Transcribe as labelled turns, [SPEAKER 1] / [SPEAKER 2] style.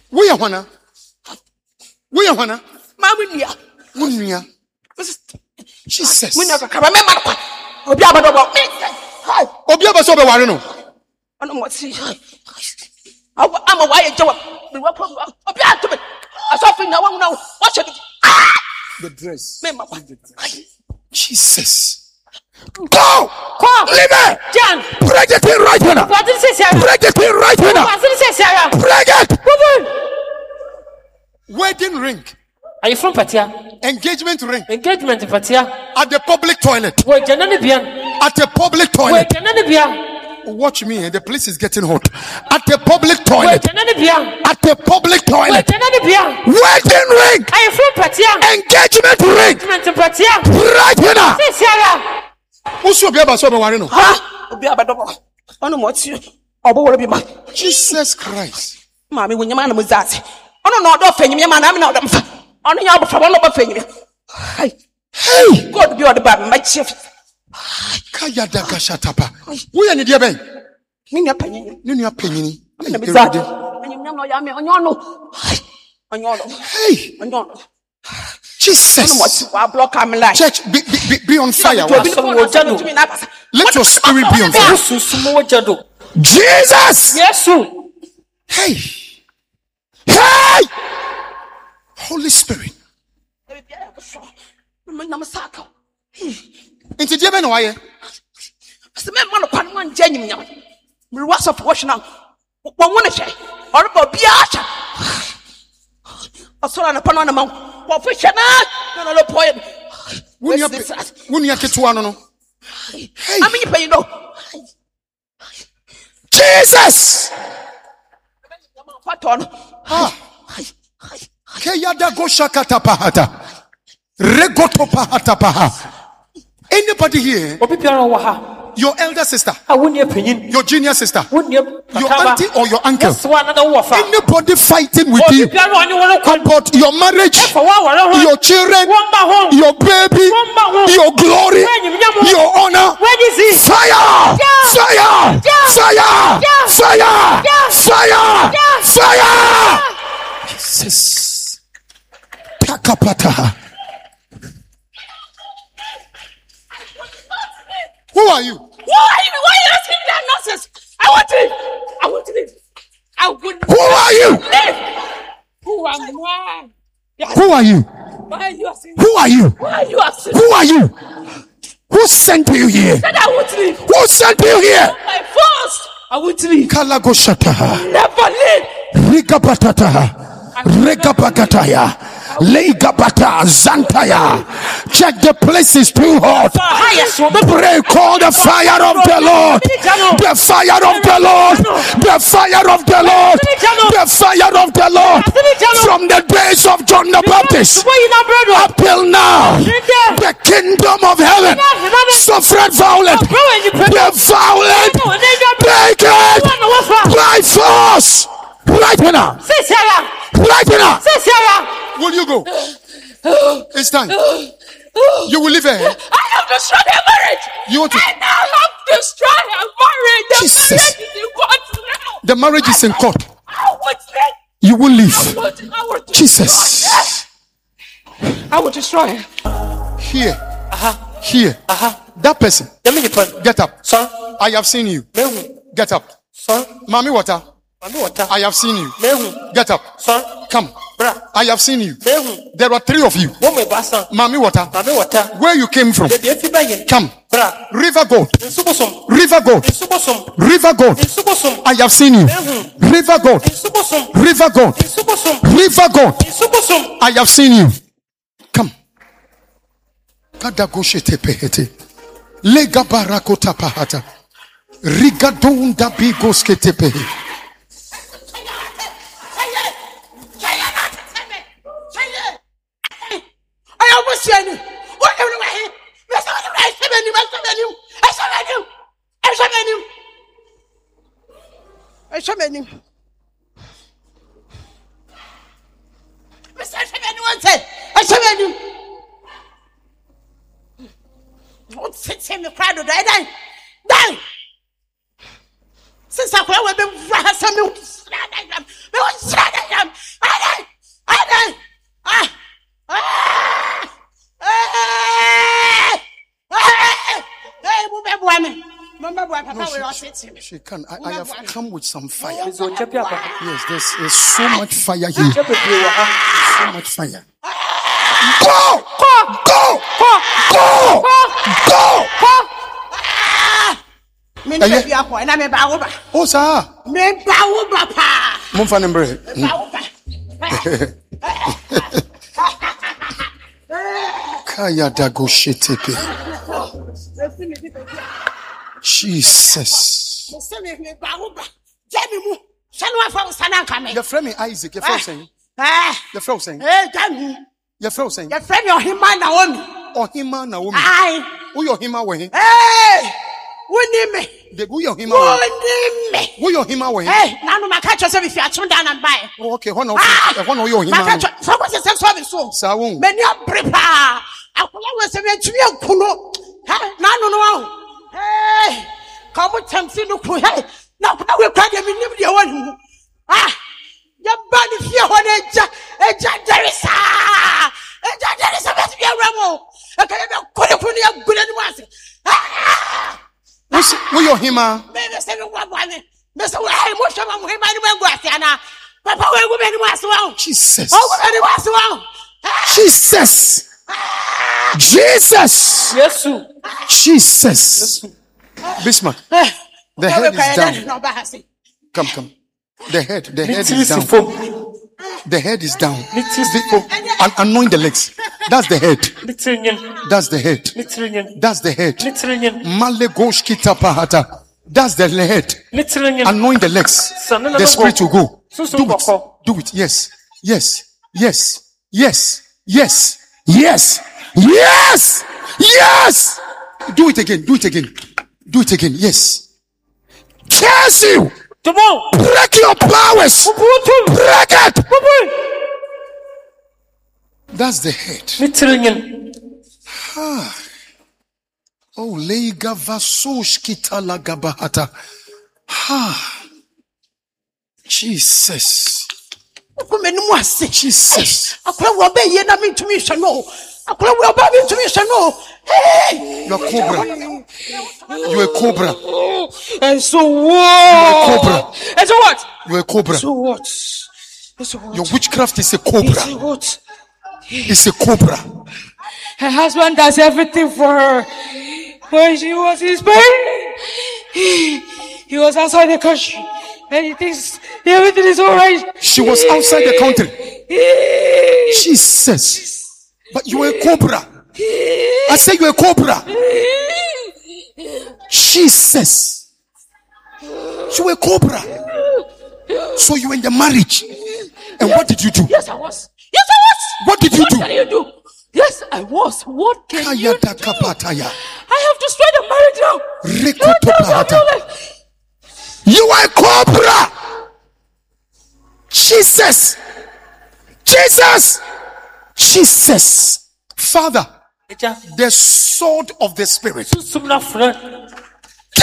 [SPEAKER 1] We are Hana. We are Hana.
[SPEAKER 2] Mamma,
[SPEAKER 1] Munia. Jesus.
[SPEAKER 2] we never come. Remember,
[SPEAKER 1] Obiaba sobe warino.
[SPEAKER 2] I don't want to see. I'm a wire job. I suffer now. Watch it.
[SPEAKER 1] The dress.
[SPEAKER 3] Jesus.
[SPEAKER 1] Go! Leave it!
[SPEAKER 2] John!
[SPEAKER 1] Break it in right now!
[SPEAKER 2] What did you say?
[SPEAKER 1] Break it in right now!
[SPEAKER 2] What did you say?
[SPEAKER 1] Break it! Wedding ring.
[SPEAKER 4] Are you from Patia?
[SPEAKER 1] Engagement ring.
[SPEAKER 4] Engagement Patia.
[SPEAKER 1] At the public toilet.
[SPEAKER 4] Wait, Jananibian.
[SPEAKER 1] At the public toilet.
[SPEAKER 4] Wait, Jananibian.
[SPEAKER 1] Watch me, the place is getting hot. At the public toilet.
[SPEAKER 4] Wait, Jananibian.
[SPEAKER 1] At the public toilet.
[SPEAKER 4] Wait, Jananibian.
[SPEAKER 1] Wedding ring.
[SPEAKER 4] Are you from Patia?
[SPEAKER 1] Engagement ring.
[SPEAKER 4] Engagement Patia.
[SPEAKER 1] Right now.
[SPEAKER 4] Sarah.
[SPEAKER 1] Who's your baby? So warino.
[SPEAKER 2] Ha! Obiaba double. I don't want you. Obo be man.
[SPEAKER 1] Jesus Christ.
[SPEAKER 2] Mommy, when your man was that. I don't know. Don't fend your man. I'm not them. I don't know. For one of my hey, God be all the bad. My chief.
[SPEAKER 1] Kaya daga shatapa. We are in the ben.
[SPEAKER 2] Nina penny.
[SPEAKER 1] Nina penny.
[SPEAKER 2] I'm going to be sad. And you know, I'm on your
[SPEAKER 1] Hey.
[SPEAKER 2] On your
[SPEAKER 1] Jesus.
[SPEAKER 2] Block I'm like.
[SPEAKER 1] Church, be on fire. Let your spirit be on fire. Jesus.
[SPEAKER 4] Yes, sir.
[SPEAKER 1] Hey. Hey. Holy Spirit. Into the ben why?
[SPEAKER 2] The man one genuine. We was of wash now. One want to say. Or about Biacha. I saw an upon a mount. What fish and no point.
[SPEAKER 1] Wouldn't you get to one? No. Hey.
[SPEAKER 2] I mean, you know.
[SPEAKER 1] Jesus.
[SPEAKER 2] What on?
[SPEAKER 1] Kayada goshakata pahata. Regoto pahata paha. Anybody here? Your elder sister, your junior sister, your auntie or your uncle, anybody fighting with you about your marriage, your children, your baby, your glory, your honor, fire, fire, fire, fire, fire, fire. Jesus. Takapata. Who are you?
[SPEAKER 2] Who are you? Why are you asking that nonsense? I want to live. I would.
[SPEAKER 1] Who are you?
[SPEAKER 2] Live. Who am I? Yes.
[SPEAKER 1] Who are you?
[SPEAKER 2] Why are you asking?
[SPEAKER 1] Who are you?
[SPEAKER 2] Why are you asking?
[SPEAKER 1] Who are you? Who sent you here?
[SPEAKER 2] Said I would live.
[SPEAKER 1] Who sent you here?
[SPEAKER 2] My first. I would live.
[SPEAKER 1] Kalagoshata.
[SPEAKER 2] Never live.
[SPEAKER 1] Rigapatata. Regapakataya. Leigabata Zantaya. Check, the place is too hot. Pray, call the fire of the Lord. The fire of the Lord. The fire of the Lord. The fire of the Lord. From the days of John the Baptist up till now, the kingdom of heaven suffered violence. The violent take it by force. Right now. Right now. Will you go? It's time. You will leave her.
[SPEAKER 2] I have destroyed her marriage.
[SPEAKER 1] You want to?
[SPEAKER 2] I now have destroyed her marriage.
[SPEAKER 1] Jesus.
[SPEAKER 2] The marriage is in court now.
[SPEAKER 1] The marriage is in court.
[SPEAKER 2] I would let.
[SPEAKER 1] You will leave.
[SPEAKER 2] I would
[SPEAKER 1] Jesus.
[SPEAKER 2] I will destroy her.
[SPEAKER 1] Here. Here. That person. Get up. Sir. I have seen you. Get up. Sir. Mommy water. I have seen you. Get up. Sir. Come. I have seen you. There are three of you. Mami water. Where you came from? Come. River goat. River goat. River goat. I have seen you. River goat. River goat. River goat. I have seen you. Come. Kadagoshete pehete. Lega barakota pahata. Rigadunda bigoskete pehe.
[SPEAKER 2] I almost said it. What are you doing? I saw many. Don't sit in the crowd today. Die. Since I will be
[SPEAKER 1] She can. I have come with some fire.
[SPEAKER 4] Miss Ochepi Papa.
[SPEAKER 1] Yes, there's so much fire here. So much fire. Go! Go! Go! Go! Oh, sir. Mumfa number. Kaya dago shetepe. Jesus. Your friend me Isaac. Your friend saying. Your friend saying. Your friend saying.
[SPEAKER 2] Your friend Ohima Naomi.
[SPEAKER 1] Ohima Naomi.
[SPEAKER 2] Aye.
[SPEAKER 1] Who your hima we?
[SPEAKER 2] Hey. Wunime.
[SPEAKER 1] The who your hima we?
[SPEAKER 2] Wunime.
[SPEAKER 1] Who your hima we?
[SPEAKER 2] Hey. Nanu makacho se bifi atun down and buy.
[SPEAKER 1] Okay. One of your hima.
[SPEAKER 2] Makacho. Someone says something so.
[SPEAKER 1] Sawu.
[SPEAKER 2] Many a prepare. Akula we se me tumi akuno. Hey. Nanu no. Hey. Come tempting no ku. Hey. Now we cry them in the one. Ah. Ya bani fie ho na eja derisa. Eja derisa be be ramo. E ka be kunu ya gure ni wase.
[SPEAKER 1] Who your hima?
[SPEAKER 2] Me say me wa bani. Me say hey mo shama mo hima ni mango ase ana. Papa we go be ni wase wa.
[SPEAKER 1] Jesus.
[SPEAKER 2] Oh go be ni wase wa.
[SPEAKER 1] Jesus. Jesus.
[SPEAKER 4] Yesu.
[SPEAKER 1] Jesus. Bismarck. The head is down. Come. The head is down. The head is down. Anoint the legs. That's the head. That's the head. That's the head. Malegosh kitapahata. That's the head. Anoint the legs. The spirit will go. Do it. Yes. Do it again. Yes. Curse you. Break your powers. Break it. That's the head. Oh, lega vasosh kitala gabahata. Jesus. Jesus. You're cobra. You're a cobra.
[SPEAKER 2] And so what?
[SPEAKER 1] You're a cobra.
[SPEAKER 2] And so what?
[SPEAKER 1] You're a cobra.
[SPEAKER 2] So what?
[SPEAKER 1] Your witchcraft is a cobra.
[SPEAKER 2] So what?
[SPEAKER 1] It's a cobra.
[SPEAKER 2] Her husband does everything for her. When she was in Spain, he was outside the country. And he thinks everything is alright.
[SPEAKER 1] She was outside the country. Jesus. But you were a cobra. I say you're a cobra. Jesus. You were a cobra. So you were in the marriage. And what did you do?
[SPEAKER 2] Yes, I was.
[SPEAKER 1] What did you do?
[SPEAKER 2] What can you do? Yes, I was. What can you do? I have destroyed the marriage now.
[SPEAKER 1] You are a cobra. Jesus. Father, the sword of the spirit